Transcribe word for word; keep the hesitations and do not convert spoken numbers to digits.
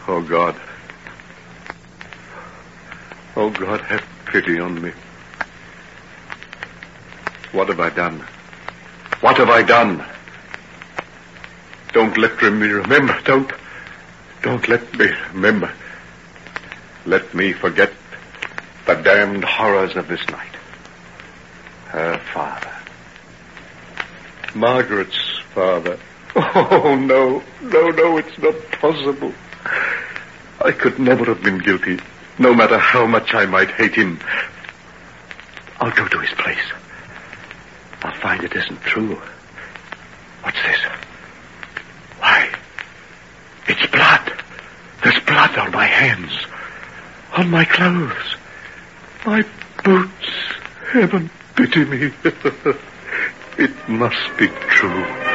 Oh, God. Oh, God, have pity on me. What have I done? What have I done? Don't let me remember. Don't. Don't let me remember. Let me forget the damned horrors of this night. Her father. Margaret's father. Oh, no. No, no, it's not possible. I could never have been guilty, no matter how much I might hate him. I'll go to his place. I'll find it isn't true. What's this? Why, it's blood. There's blood on my hands, on my clothes, my boots. Heaven pity me. It must be true.